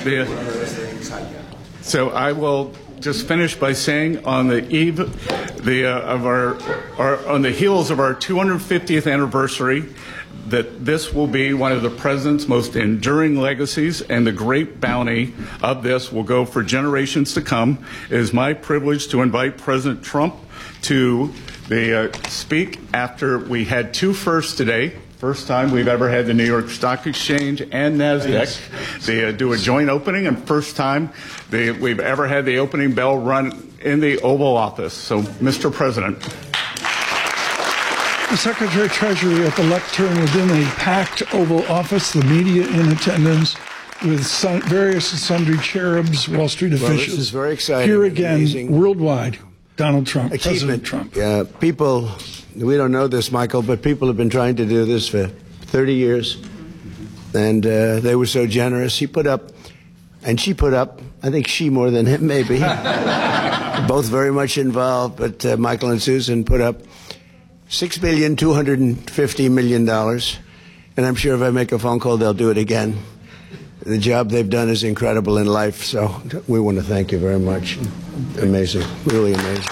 So I will just finish by saying, on the eve on the heels of our 250th anniversary, that this will be one of the president's most enduring legacies, and the great bounty of this will go for generations to come. It is my privilege to invite President Trump to speak after we had two firsts today. First time we've ever had the New York Stock Exchange and NASDAQ they do a joint opening, and first time we've ever had the opening bell run in the Oval Office. So, Mr. President. The Secretary of Treasury at the lectern within a packed Oval Office, the media in attendance, with various and sundry cherubs, Wall Street officials. This is very exciting. Here again, worldwide, Donald Trump, President Trump. People, we don't know this, Michael, but people have been trying to do this for 30 years, and they were so generous. He put up, and she put up, I think she more than him, maybe. Both very much involved, but Michael and Susan put up $6,250,000,000, and I'm sure if I make a phone call, they'll do it again. The job they've done is incredible in life, so we want to thank you very much. Amazing, really amazing.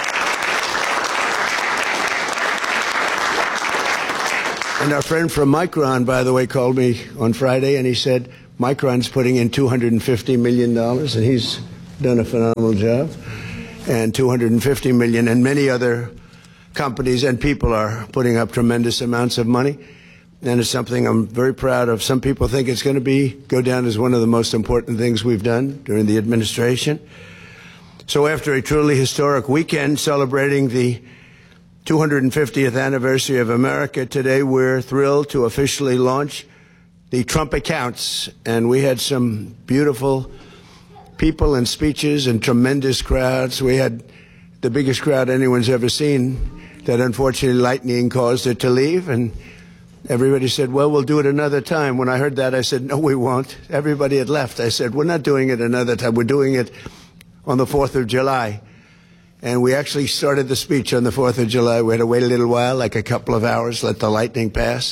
And our friend from Micron, by the way, called me on Friday, and he said Micron's putting in $250 million, and he's done a phenomenal job, and $250 million, and many other companies and people are putting up tremendous amounts of money. And it's something I'm very proud of. Some people think it's going to go down as one of the most important things we've done during the administration. So after a truly historic weekend celebrating the 250th anniversary of America, today we're thrilled to officially launch the Trump Accounts. And we had some beautiful people and speeches and tremendous crowds. We had the biggest crowd anyone's ever seen, that unfortunately lightning caused it to leave. And everybody said, well, we'll do it another time. When I heard that, I said, no, we won't. Everybody had left. I said, we're not doing it another time. We're doing it on the 4th of July. And we actually started the speech on the 4th of July. We had to wait a little while, like a couple of hours, let the lightning pass.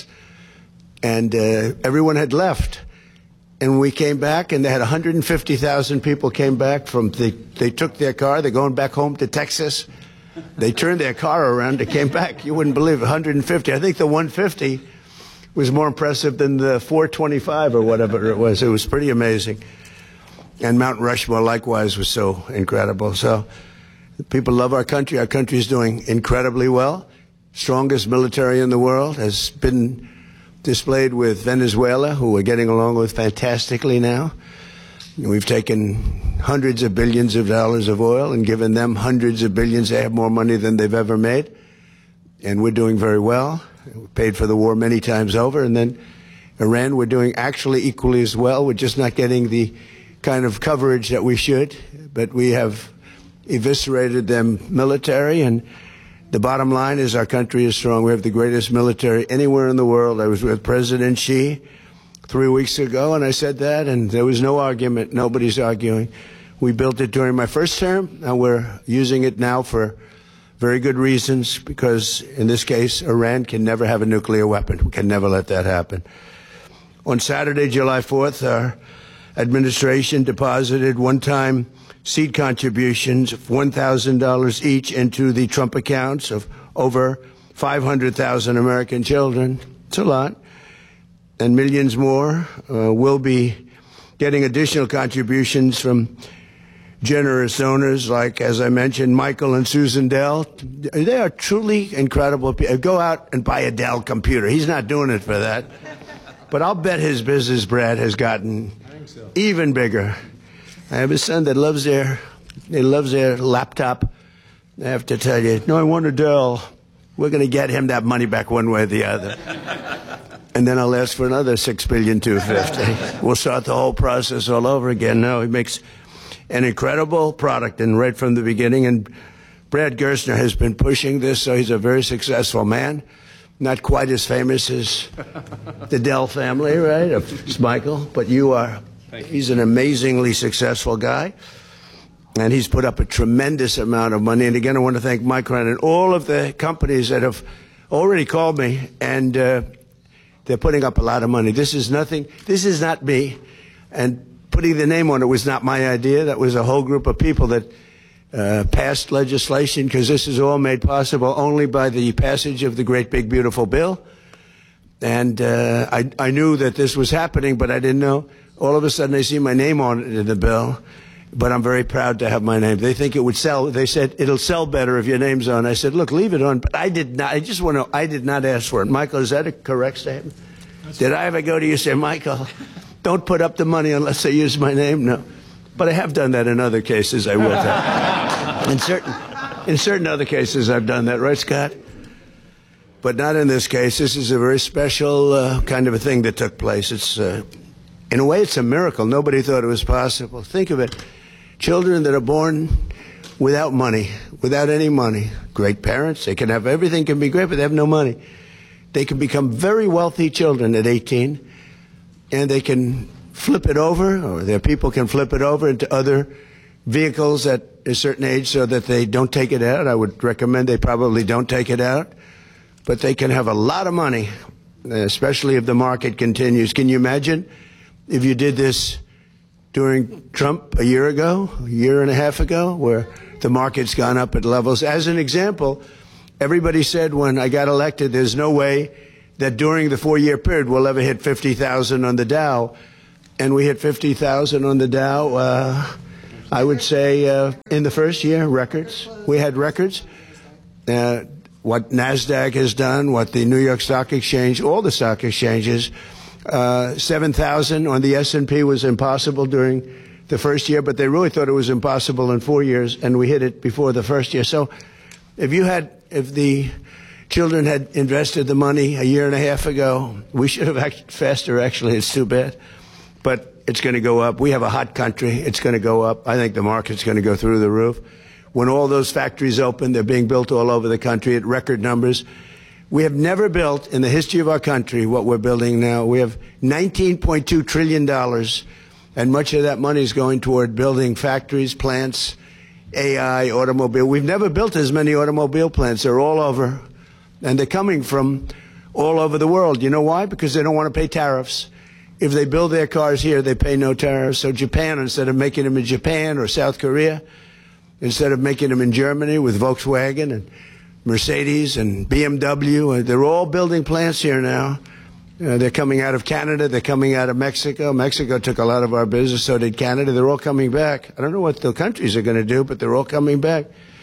And everyone had left. And we came back, and they had 150,000 people came back from, they took their car. They're going back home to Texas. They turned their car around. They came back. You wouldn't believe it, 150. I think the 150 was more impressive than the 425 or whatever it was. It was pretty amazing. And Mount Rushmore, likewise, was so incredible. So people love our country. Our country is doing incredibly well. Strongest military in the world has been displayed with Venezuela, who we're getting along with fantastically now. We've taken hundreds of billions of dollars of oil and given them hundreds of billions. They have more money than they've ever made. And we're doing very well. We paid for the war many times over. And then Iran, we're doing actually equally as well. We're just not getting the kind of coverage that we should. But we have eviscerated them military. And the bottom line is our country is strong. We have the greatest military anywhere in the world. I was with President Xi 3 weeks ago, and I said that, and there was no argument. Nobody's arguing. We built it during my first term, and we're using it now for very good reasons, because in this case, Iran can never have a nuclear weapon. We can never let that happen. On Saturday, July 4th, our administration deposited one-time seed contributions of $1,000 each into the Trump accounts of over 500,000 American children. It's a lot. And millions more will be getting additional contributions from generous donors like, as I mentioned, Michael and Susan Dell. They are truly incredible people. Go out and buy a Dell computer. He's not doing it for that. But I'll bet his business, Brad, has gotten even bigger. I have a son that loves their laptop. I have to tell you, no, I want a Dell. We're going to get him that money back one way or the other. And then I'll ask for another $6,250,000. We'll start the whole process all over again. No, he makes an incredible product, and right from the beginning. And Brad Gerstner has been pushing this, so he's a very successful man. Not quite as famous as the Dell family, right? Of Michael, but you are. He's an amazingly successful guy, and he's put up a tremendous amount of money. And again, I want to thank Micron and all of the companies that have already called me, and they're putting up a lot of money. This is nothing. This is not me. And putting the name on it was not my idea. That was a whole group of people that passed legislation, because this is all made possible only by the passage of the great big beautiful bill. And I knew that this was happening, but I didn't know. All of a sudden I see my name on it in the bill, but I'm very proud to have my name. They think it would sell. They said it'll sell better if your name's on. I said, look, leave it on. But I did not. I just want to know, I did not ask for it. Michael, is that a correct statement? Did I ever go to you and say, Michael, don't put up the money unless they use my name? No. But I have done that in other cases. I will tell. In certain other cases, I've done that, right, Scott? But not in this case. This is a very special kind of a thing that took place. It's, in a way, it's a miracle. Nobody thought it was possible. Think of it. Children that are born without money, without any money. Great parents. They can have everything, can be great, but they have no money. They can become very wealthy children at 18, and they can flip it over, or their people can flip it over into other vehicles at a certain age so that they don't take it out. I would recommend they probably don't take it out. But they can have a lot of money, especially if the market continues. Can you imagine if you did this during Trump a year ago, a year and a half ago, where the market's gone up at levels? As an example, everybody said when I got elected, there's no way that during the 4-year period we'll ever hit 50,000 on the Dow. And we hit 50,000 on the Dow, I would say, in the first year, records. We had records. What NASDAQ has done, what the New York Stock Exchange, all the stock exchanges, 7,000 on the S&P was impossible during the first year, but they really thought it was impossible in 4 years, and we hit it before the first year. So if the children had invested the money a year and a half ago, we should have acted faster, actually. It's too bad. But it's going to go up. We have a hot country. It's going to go up. I think the market's going to go through the roof. When all those factories open, they're being built all over the country at record numbers. We have never built in the history of our country what we're building now. We have $19.2 trillion, and much of that money is going toward building factories, plants, AI, automobile. We've never built as many automobile plants. They're all over, and they're coming from all over the world. You know why? Because they don't want to pay tariffs. If they build their cars here, they pay no tariffs. So Japan, instead of making them in Japan or South Korea, instead of making them in Germany with Volkswagen and Mercedes and BMW, they're all building plants here now. They're coming out of Canada. They're coming out of Mexico. Mexico took a lot of our business, so did Canada. They're all coming back. I don't know what the countries are going to do, but they're all coming back.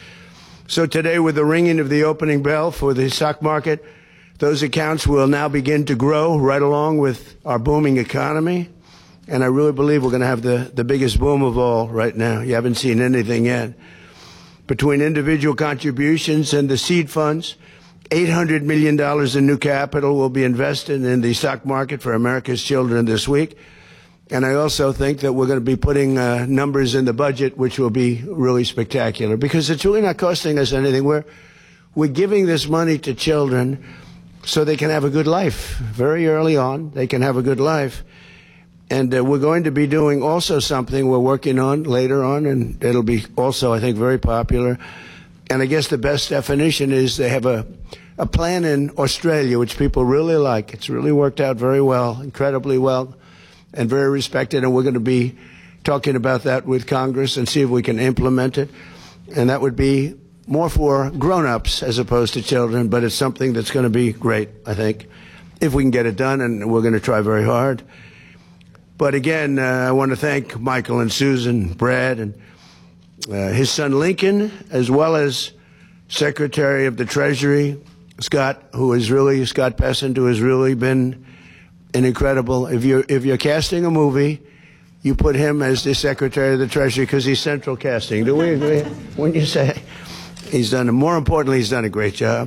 So today, with the ringing of the opening bell for the stock market, those accounts will now begin to grow right along with our booming economy. And I really believe we're going to have the biggest boom of all right now. You haven't seen anything yet. Between individual contributions and the seed funds, $800 million in new capital will be invested in the stock market for America's children this week. And I also think that we're going to be putting numbers in the budget which will be really spectacular, because it's really not costing us anything. We're giving this money to children so they can have a good life. Very early on, they can have a good life. And we're going to be doing also something we're working on later on, and it'll be also, I think, very popular. And I guess the best definition is they have a plan in Australia, which people really like. It's really worked out very well, incredibly well, and very respected. And we're going to be talking about that with Congress and see if we can implement it. And that would be more for grown-ups as opposed to children, but it's something that's going to be great, I think, if we can get it done, and we're going to try very hard. But again, I want to thank Michael and Susan, Brad, and his son Lincoln, as well as Secretary of the Treasury, Scott Bessent, who has really been an incredible. If you're casting a movie, you put him as the Secretary of the Treasury because he's central casting. Do we agree? When you say he's done, more importantly, he's done a great job.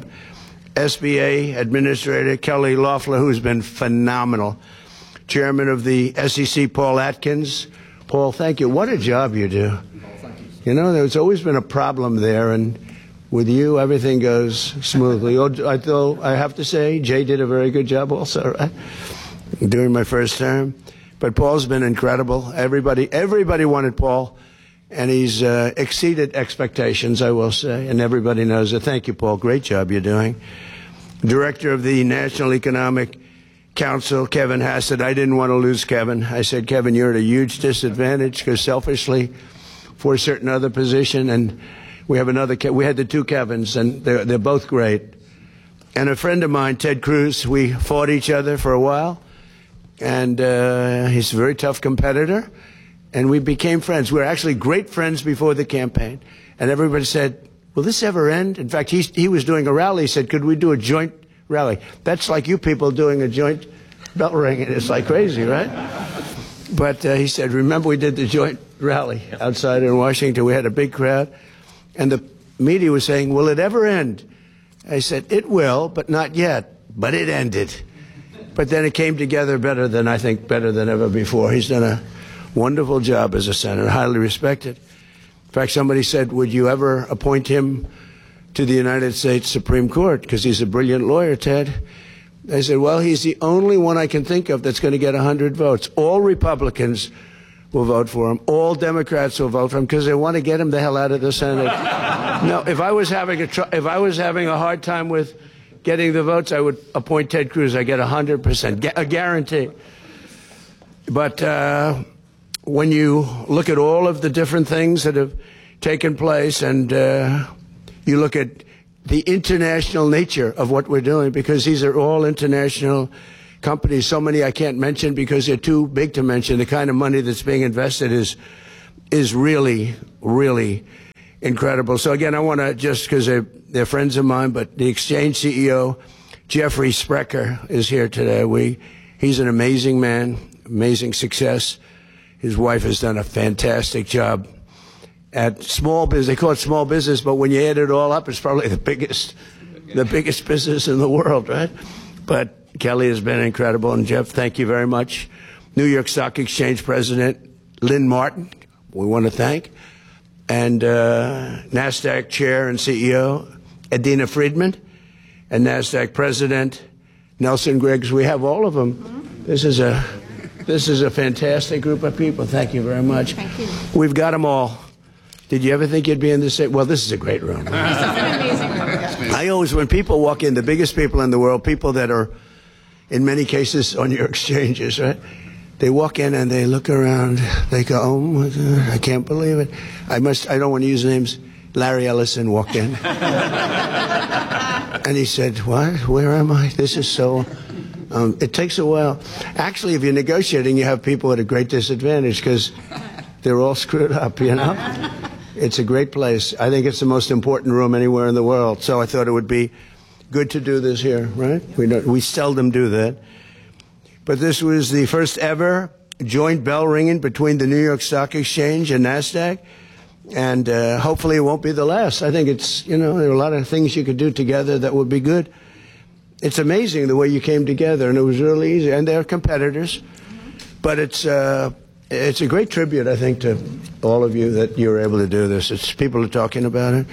SBA Administrator Kelly Loeffler, who's been phenomenal. Chairman of the SEC, Paul Atkins. Paul, thank you. What a job you do. You know, there's always been a problem there, and with you, everything goes smoothly. I have to say, Jay did a very good job also, right? During my first term. But Paul's been incredible. Everybody wanted Paul, and he's exceeded expectations, I will say, and everybody knows it. Thank you, Paul. Great job you're doing. Director of the National Economic counsel, Kevin Hassett. I didn't want to lose Kevin. I said, Kevin, you're at a huge disadvantage because selfishly for a certain other position, and we have another. We had the two Kevins, and they're both great. And a friend of mine, Ted Cruz, we fought each other for a while, and he's a very tough competitor, and we became friends. We were actually great friends before the campaign, and everybody said, will this ever end? In fact, he was doing a rally. He said, could we do a joint rally? That's like you people doing a joint bell ringing. It's like crazy, right? But he said, remember we did the joint rally outside in Washington. We had a big crowd. And the media was saying, will it ever end? I said, it will, but not yet. But it ended. But then it came together better than ever before. He's done a wonderful job as a senator, highly respected. In fact, somebody said, would you ever appoint him to the United States Supreme Court? Because he's a brilliant lawyer, Ted. I said, well, he's the only one I can think of that's going to get 100 votes. All Republicans will vote for him. All Democrats will vote for him because they want to get him the hell out of the Senate. No, if I was having a hard time with getting the votes, I would appoint Ted Cruz. I get 100%, a guarantee. But when you look at all of the different things that have taken place, and you look at the international nature of what we're doing, because these are all international companies, so many I can't mention because they're too big to mention. The kind of money that's being invested is really, really incredible. So again, I want to, just because they're friends of mine, but the Exchange CEO, Jeffrey Sprecher, is here today. He's an amazing man, amazing success. His wife has done a fantastic job at small business. They call it small business, but when you add it all up, it's probably the biggest business in the world, right? But Kelly has been incredible. And Jeff, thank you very much. New York Stock Exchange President Lynn Martin, we want to thank. And NASDAQ Chair and CEO Adena Friedman, and NASDAQ President Nelson Griggs. We have all of them. This is a fantastic group of people. Thank you very much. Thank you. We've got them all. Did you ever think you'd be in this? Well, this is a great room. This is an amazing room. I always, when people walk in, the biggest people in the world, people that are, in many cases, on your exchanges, right? They walk in and they look around. They go, oh, my God, I can't believe it. I don't want to use names. Larry Ellison walked in. And he said, what? Where am I? This is so... it takes a while. Actually, if you're negotiating, you have people at a great disadvantage because they're all screwed up, you know? It's a great place. I think it's the most important room anywhere in the world. So I thought it would be good to do this here, right? We seldom do that. But this was the first ever joint bell ringing between the New York Stock Exchange and NASDAQ. And hopefully it won't be the last. I think it's, you know, there are a lot of things you could do together that would be good. It's amazing the way you came together, and it was really easy. And they're competitors. But it's a great tribute, I think, to all of you that you were able to do this. It's people are talking about it.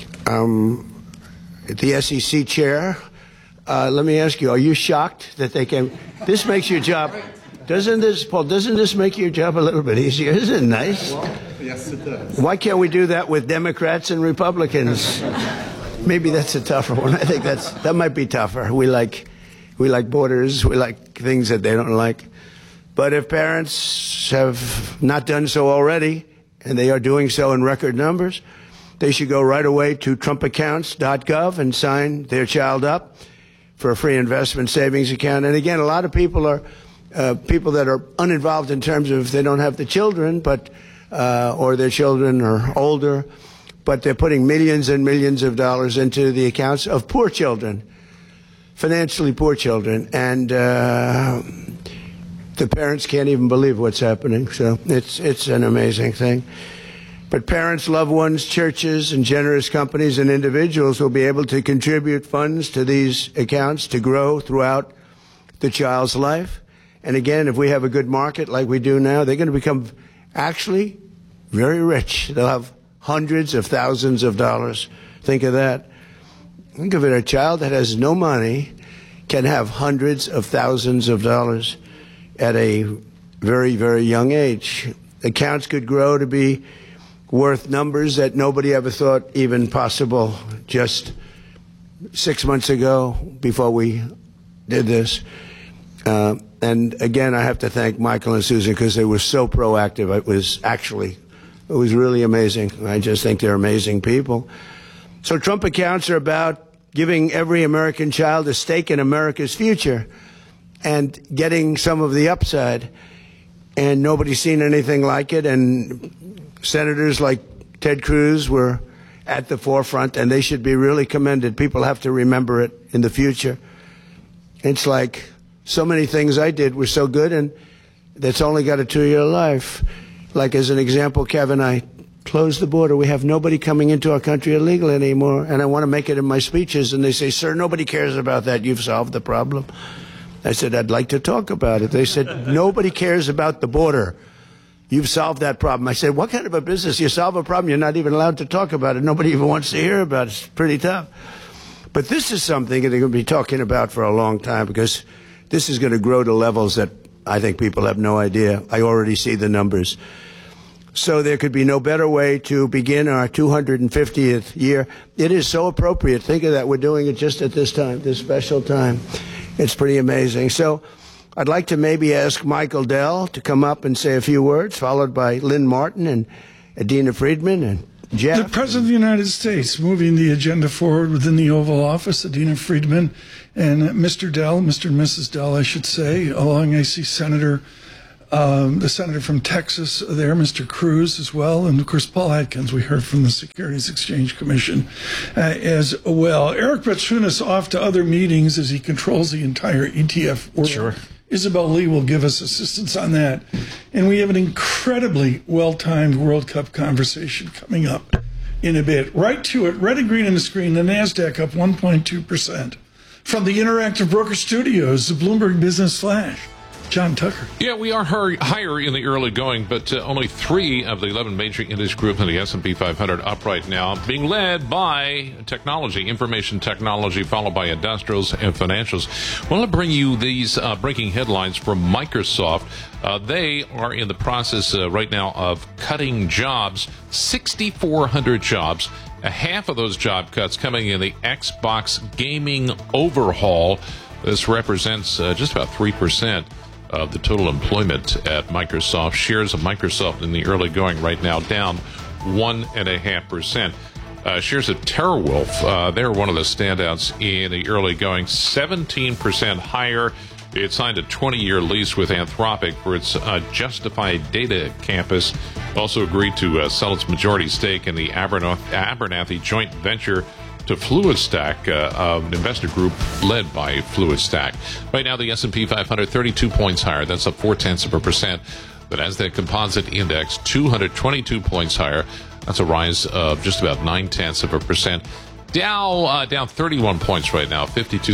The SEC chair, let me ask you, are you shocked that they came? This makes your job, doesn't this make your job a little bit easier? Isn't it nice? Well, yes, it does. Why can't we do that with Democrats and Republicans? Maybe that's a tougher one. I think that might be tougher. We like borders. We like things that they don't like. But if parents have not done so already, and they are doing so in record numbers, they should go right away to trumpaccounts.gov and sign their child up for a free investment savings account. And again, a lot of people are people that are uninvolved in terms of they don't have the children, but or their children are older, but they're putting millions and millions of dollars into the accounts of poor children, financially poor children, and the parents can't even believe what's happening. So it's an amazing thing. But parents, loved ones, churches, and generous companies and individuals will be able to contribute funds to these accounts to grow throughout the child's life. And again, if we have a good market like we do now, they're going to become actually very rich. They'll have hundreds of thousands of dollars. Think of that. Think of it, a child that has no money can have hundreds of thousands of dollars at a very, very young age. Accounts could grow to be worth numbers that nobody ever thought even possible just 6 months ago before we did this. And again, I have to thank Michael and Susan because they were so proactive. It was really amazing. I just think they're amazing people. So Trump accounts are about giving every American child a stake in America's future and getting some of the upside. And nobody's seen anything like it. And senators like Ted Cruz were at the forefront, and they should be really commended. People have to remember it in the future. It's like so many things I did were so good, and that's only got a 2-year life. Like, as an example, Kevin, I closed the border. We have nobody coming into our country illegally anymore, and I want to make it in my speeches. And they say, sir, nobody cares about that. You've solved the problem. I said, I'd like to talk about it. They said, nobody cares about the border. You've solved that problem. I said, what kind of a business? You solve a problem, you're not even allowed to talk about it. Nobody even wants to hear about it. It's pretty tough. But this is something that they're going to be talking about for a long time, because this is going to grow to levels that I think people have no idea. I already see the numbers. So there could be no better way to begin our 250th year. It is so appropriate. Think of that. We're doing it just at this time, this special time. It's pretty amazing. So I'd like to maybe ask Michael Dell to come up and say a few words, followed by Lynn Martin and Adina Friedman and Jeff. The President of the United States moving the agenda forward within the Oval Office, Adina Friedman and Mr. Dell, Mr. and Mrs. Dell, I should say. Along, I see the senator from Texas there, Mr. Cruz as well, and of course Paul Atkins, we heard from the Securities Exchange Commission as well. Eric Batsunas off to other meetings as he controls the entire ETF world. Sure. Isabel Lee will give us assistance on that. And we have an incredibly well-timed World Cup conversation coming up in a bit. Right to it, red and green on the screen, the NASDAQ up 1.2%. From the Interactive Broker Studios, the Bloomberg Business Flash, John Tucker. Yeah, we are higher in the early going, but only 3 of the 11 major index groups in the S&P 500 up right now, being led by technology, information technology, followed by industrials and financials. I want to bring you these breaking headlines from Microsoft. They are in the process right now of cutting jobs, 6,400 jobs. Half of those job cuts coming in the Xbox gaming overhaul. This represents just about 3% of the total employment at Microsoft. Shares of Microsoft in the early going right now down 1.5%. Shares of TeraWulf, they're one of the standouts in the early going, 17% higher. It signed a 20-year lease with Anthropic for its Justified Data campus. Also agreed to sell its majority stake in the Abernathy joint venture to FluidStack, an investor group led by FluidStack. Right now, the S&P 500, 32 points higher. That's up 0.4%. The Nasdaq Composite Index, 222 points higher. That's a rise of just about 0.9%. Dow down 31 points right now,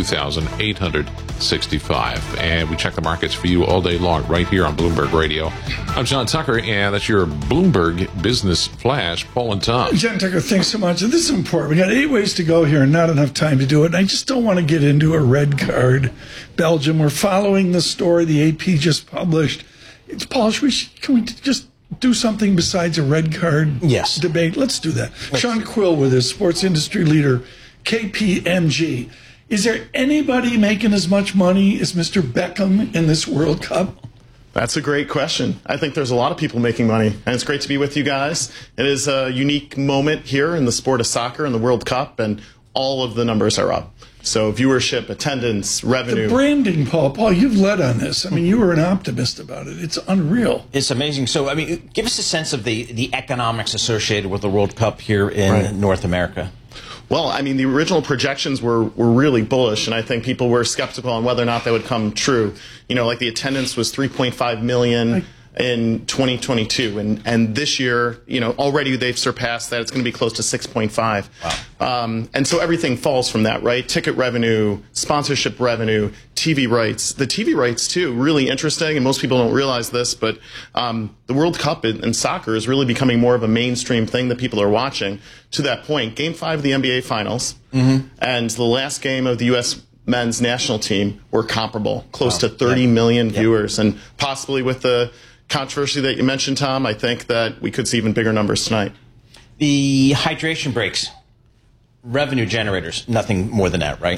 52,865. And we check the markets for you all day long right here on Bloomberg Radio. I'm John Tucker, and that's your Bloomberg Business Flash. Paul and Tom. John Tucker, thanks so much. This is important. We got 8 ways to go here and not enough time to do it. And I just don't want to get into a red card. Belgium, we're following the story the AP just published. Paul, can we just do something besides a red card debate? Let's do that. Sean Quill with his sports industry leader, KPMG. Is there anybody making as much money as Mr. Beckham in this World Cup? That's a great question. I think there's a lot of people making money, and it's great to be with you guys. It is a unique moment here in the sport of soccer and the World Cup, and all of the numbers are up. So viewership, attendance, revenue. The branding, Paul, you've led on this. I mean, you were an optimist about it. It's unreal. It's amazing. So, I mean, give us a sense of the economics associated with the World Cup here in North America. Well, I mean, the original projections were really bullish, and I think people were skeptical on whether or not they would come true. You know, like the attendance was 3.5 million in 2022, and this year, you know, already they've surpassed that. It's going to be close to 6.5. Wow. And so everything falls from that, right? Ticket revenue, sponsorship revenue, TV rights. The TV rights, too, really interesting, and most people don't realize this, but the World Cup in soccer is really becoming more of a mainstream thing that people are watching. To that point, Game 5 of the NBA Finals and the last game of the U.S. men's national team were comparable, close to 30 million viewers, and possibly with the controversy that you mentioned, Tom, I think that we could see even bigger numbers tonight. The hydration breaks, revenue generators, nothing more than that, right?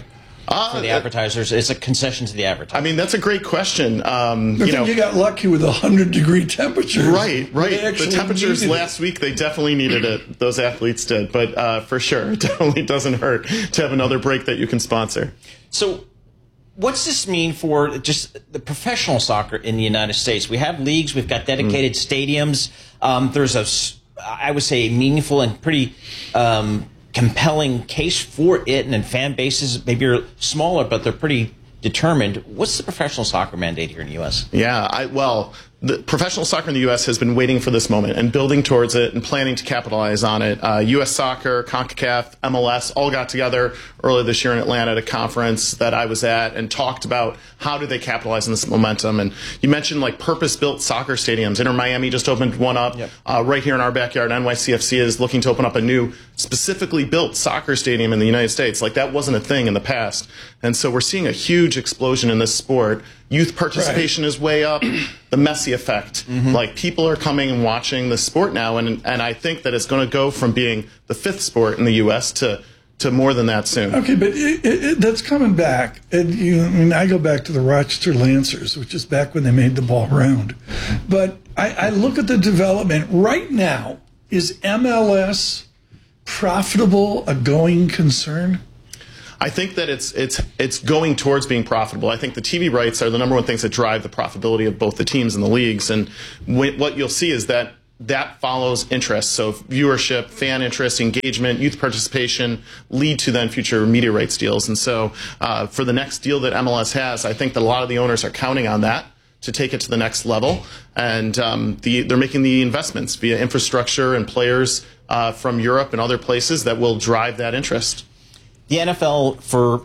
for the advertisers? It's a concession to the advertisers. I mean, that's a great question. You got lucky with 100-degree temperatures. Right. The temperatures last week, they definitely needed it. Those athletes did. But for sure, it definitely doesn't hurt to have another break that you can sponsor. So what's this mean for just the professional soccer in the United States? We have leagues. We've got dedicated stadiums. There's I would say, meaningful and pretty compelling case for it, and fan bases maybe are smaller, but they're pretty determined. What's the professional soccer mandate here in the U.S.? Yeah, the professional soccer in the U.S. has been waiting for this moment and building towards it and planning to capitalize on it. U.S. Soccer, CONCACAF, MLS all got together earlier this year in Atlanta at a conference that I was at and talked about how do they capitalize on this momentum. And you mentioned like purpose-built soccer stadiums. Inter Miami just opened one up right here in our backyard. NYCFC is looking to open up a new specifically built soccer stadium in the United States. Like that wasn't a thing in the past. And so we're seeing a huge explosion in this sport. Youth participation is way up. The Messi effect. Like people are coming and watching the sport now, and I think that it's going to go from being the 5th sport in the U.S. to more than that soon. Okay, but that's coming back. And I go back to the Rochester Lancers, which is back when they made the ball round. But I look at the development right now. Is MLS profitable, a going concern? I think that it's going towards being profitable. I think the TV rights are the number one things that drive the profitability of both the teams and the leagues. And what you'll see is that follows interest. So viewership, fan interest, engagement, youth participation lead to then future media rights deals. And so for the next deal that MLS has, I think that a lot of the owners are counting on that to take it to the next level. And they're making the investments via infrastructure and players from Europe and other places that will drive that interest. The NFL,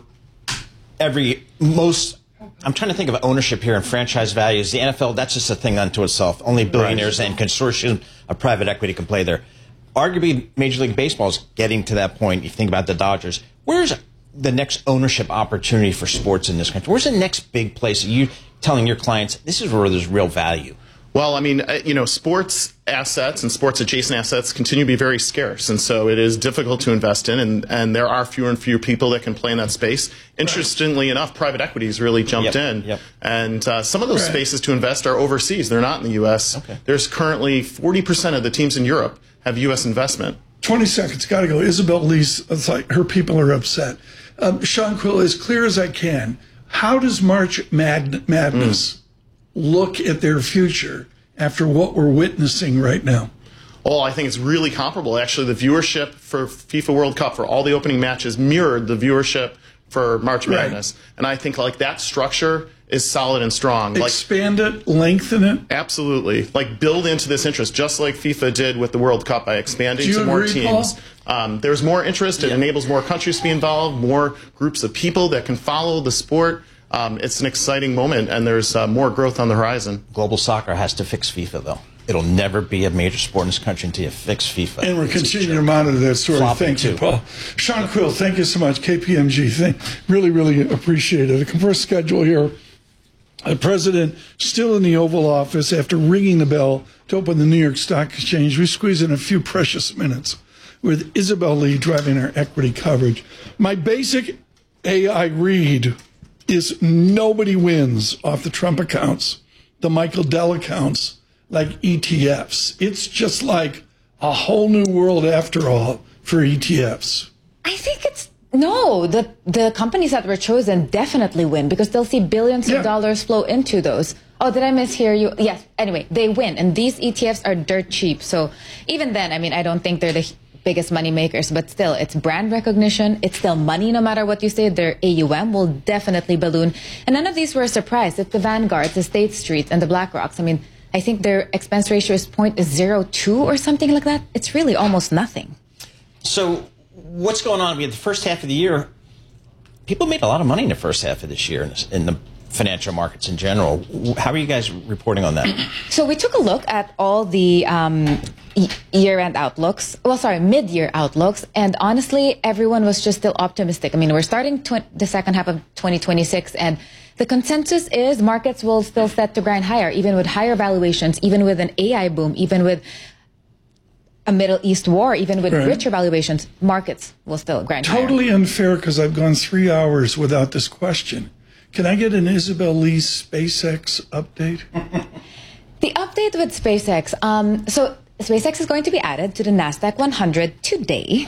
I'm trying to think of ownership here and franchise values. The NFL, that's just a thing unto itself. Only billionaires and consortium of private equity can play there. Arguably, Major League Baseball is getting to that point. You think about the Dodgers. Where's the next ownership opportunity for sports in this country? Where's the next big place that you telling your clients, this is where there's real value? Well, I mean, sports assets and sports adjacent assets continue to be very scarce, and so it is difficult to invest in, and there are fewer and fewer people that can play in that space. Interestingly enough, private equity has really jumped in, and some of those spaces to invest are overseas. They're not in the U.S. Okay. There's currently 40% of the teams in Europe have U.S. investment. 20 seconds, got to go. Isabel Lee's, it's like her people are upset. Sean Quill, as clear as I can, how does March Madness look at their future after what we're witnessing right now? Oh, I think it's really comparable. Actually, the viewership for FIFA World Cup for all the opening matches mirrored the viewership for March Madness. And I think like that structure is solid and strong. Expand it, lengthen it? Absolutely. Like build into this interest, just like FIFA did with the World Cup by expanding to more teams. There's more interest. It enables more countries to be involved, more groups of people that can follow the sport. It's an exciting moment, and there's more growth on the horizon. Global soccer has to fix FIFA, though. It'll never be a major sport in this country until you fix FIFA. And we're continuing to monitor that story. Thank you, Paul. Sean Quill, thank you so much. KPMG, really appreciate it. A compressed schedule here. The president still in the Oval Office after ringing the bell to open the New York Stock Exchange. We squeeze in a few precious minutes with Isabel Lee driving our equity coverage. My basic AI read is nobody wins off the Trump accounts, the Michael Dell accounts, like ETFs. It's just like a whole new world after all for ETFs. I think the companies that were chosen definitely win because they'll see billions of dollars flow into those. Oh, did I mishear you? Yes. Anyway, they win, and these ETFs are dirt cheap. So even then, I mean, I don't think they're the biggest money makers, but still, it's brand recognition. It's still money no matter what you say. Their AUM will definitely balloon. And none of these were a surprise. It's the Vanguards, the State Street, and the BlackRocks. I mean, I think their expense ratio is 0.02 or something like that. It's really almost nothing. So what's going on? We had the first half of the year. People made a lot of money in the first half of this year in the financial markets in general. How are you guys reporting on that? So we took a look at all the year-end outlooks. Well, sorry, mid-year outlooks. And honestly, everyone was just still optimistic. I mean, we're starting the second half of 2026, and the consensus is markets will still set to grind higher, even with higher valuations, even with an AI boom, even with a Middle East war, even with richer valuations, markets will still grind higher. Totally unfair because I've gone 3 hours without this question. Can I get an Isabel Lee SpaceX update? The update with SpaceX. So SpaceX is going to be added to the NASDAQ 100 today.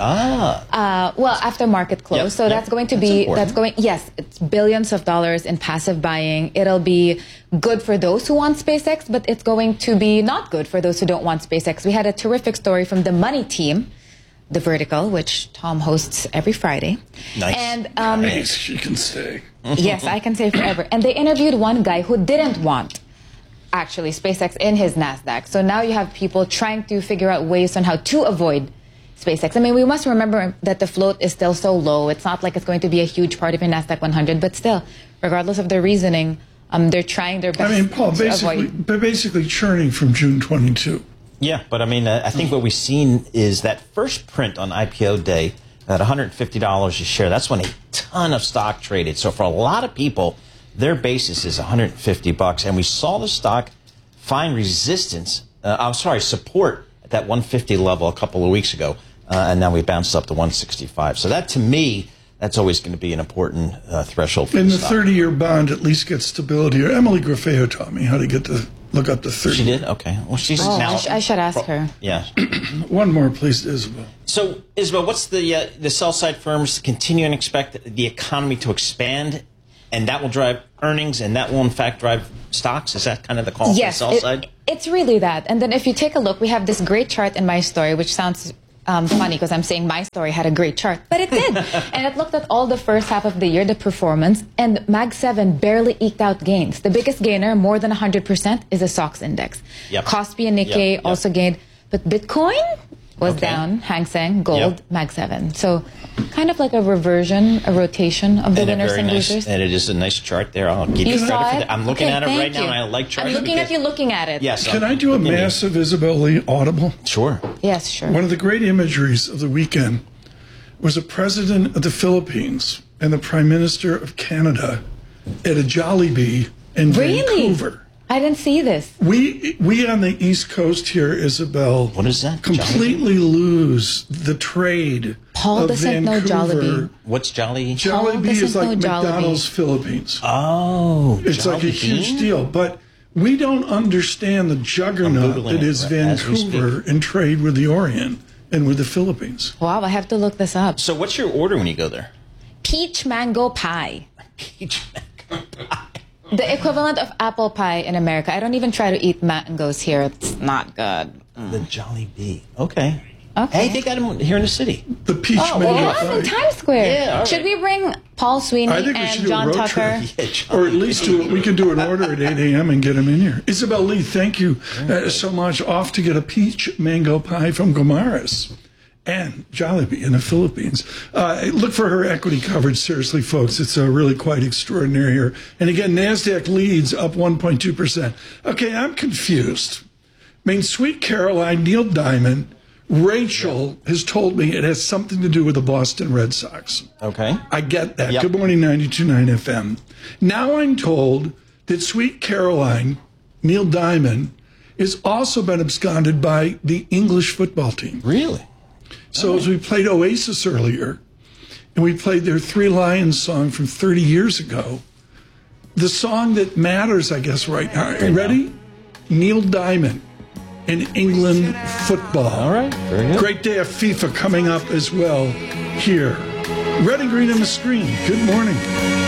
Well, after market close. Yep, So that's going to be, yes, it's billions of dollars in passive buying. It'll be good for those who want SpaceX, but it's going to be not good for those who don't want SpaceX. We had a terrific story from the Money Team, The Vertical, which Tom hosts every Friday. Nice. And, Nice, she can stay. yes, I can say forever. And they interviewed one guy who didn't want actually SpaceX in his NASDAQ. So now you have people trying to figure out ways on how to avoid SpaceX. I mean, we must remember that the float is still so low. It's not like it's going to be a huge part of your NASDAQ 100, but still, regardless of their reasoning, they're trying their best I mean, Paul, to avoid. basically churning from June 22. Yeah, but I mean, I think what we've seen is that first print on IPO day at $150 a share. That's when a ton of stock traded. So for a lot of people, their basis is $150, and we saw the stock find resistance. Support at that 150 level a couple of weeks ago, and now we bounced up to 165. So that, to me, that's always going to be an important threshold for And the stock. 30-year bond at least gets stability. Emily Graffeo taught me how to get to look up the 30. She did? Okay. Well, she's now. I should ask her. Yeah. One more, please, Isabel. So, Isabel, what's the sell side firms continue and expect the economy to expand, and that will drive earnings, and that will in fact drive stocks? Is that kind of the call Yes, for the sell side? it's really that. And then if you take a look, we have this great chart in my story, which sounds funny because I'm saying my story had a great chart, but it did. And it looked at all the first half of the year, the performance, and Mag 7 barely eked out gains. The biggest gainer, more than 100%, is the SOX index. Yep. Kospi and Nikkei Yep. also gained, but Bitcoin was Okay. down, Hang Seng, gold, Yep. Mag 7. So kind of like a rotation of the And winners and nice, losers. and it is a nice chart there. I'll give you You credit saw for it? that. I'm looking Okay, at it thank right now, you. and I like charts. I'm looking at you looking at it. Yes. Can I do a massive Isabel Lee audible? Sure. Yes, sure. One of the great imageries of the weekend was a president of the Philippines and the prime minister of Canada at a Jollibee in Really? Vancouver. I didn't see this. We on the East Coast here, Isabel, What is that? completely lose the trade Paul of doesn't know Vancouver. Jollibee. What's Jolly? Jollibee is doesn't like know Jollibee. McDonald's Philippines. Oh, It's like a huge deal, but we don't understand the juggernaut Googling that it is as we Vancouver in trade with the Orient and with the Philippines. Wow, I have to look this up. So what's your order when you go there? Peach mango pie. Peach. The equivalent of apple pie in America. I don't even try to eat mangoes here. It's not good. The Jolly Bee. Okay. Okay. Hey, they got them here in the city. The peach Oh, mango well, Yes, in pie. Times Square. Yeah, all right. Should we bring Paul Sweeney I think we and should do a John road Tucker? trip. Yeah, Jolly Or at least we can do an order at 8 a.m. and get them in here. Isabel Lee, thank you so much. Off to get a peach mango pie from Gomaris and Jollibee in the Philippines. Look for her equity coverage, seriously, folks. It's really quite extraordinary here. And again, NASDAQ leads up 1.2%. Okay, I'm confused. I mean, Sweet Caroline, Neil Diamond, Rachel has told me it has something to do with the Boston Red Sox. Okay. I get that. Yep. Good morning, 92.9 FM. Now I'm told that Sweet Caroline, Neil Diamond, has also been absconded by the English football team. Really? So as we played Oasis earlier, and we played their Three Lions song from 30 years ago, the song that matters, I guess, right now. Are you ready? Neil Diamond in England football. All right. Very good. Great day of FIFA coming up as well here. Red and green on the screen. Good morning.